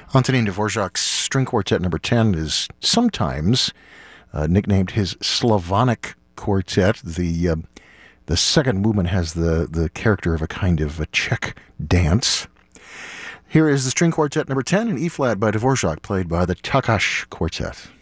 Antonin Dvorak's String Quartet Number 10 is sometimes nicknamed his Slavonic Quartet. The second movement has the character of a kind of a Czech dance. Here is the String Quartet Number 10 in E-flat by Dvorak, played by the Takács Quartet.